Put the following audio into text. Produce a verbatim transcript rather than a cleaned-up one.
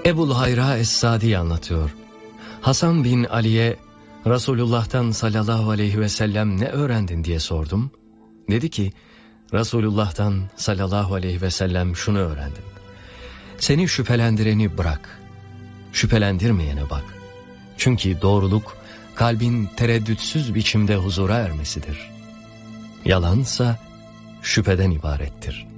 Ebul Hayra Es-Sadi anlatıyor. Hasan bin Ali'ye Resulullah'tan sallallahu aleyhi ve sellem ne öğrendin diye sordum. Dedi ki, Resulullah'tan sallallahu aleyhi ve sellem şunu öğrendim. Seni şüphelendireni bırak, şüphelendirmeyene bak. Çünkü doğruluk kalbin tereddütsüz biçimde huzura ermesidir. Yalansa şüpheden ibarettir.